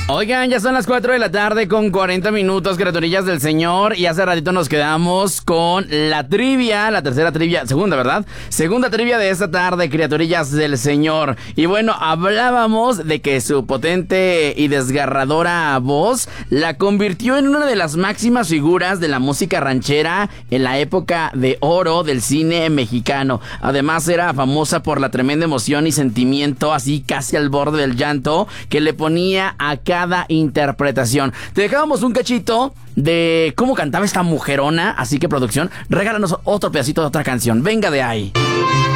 Oigan, ya son las 4 de la tarde con 40 minutos, criaturillas del Señor. Y hace ratito nos quedamos con la trivia, la tercera trivia, segunda, ¿verdad? Segunda trivia de esta tarde, criaturillas del Señor. Y bueno, hablábamos de que su potente y desgarradora voz la convirtió en una de las máximas figuras de la música ranchera en la época de oro del cine mexicano. Además, era famosa por la tremenda emoción y sentimiento, así casi al borde del llanto, que le ponía a cada interpretación. Te dejábamos un cachito de cómo cantaba esta mujerona, así que producción, regálanos otro pedacito de otra canción. Venga de ahí.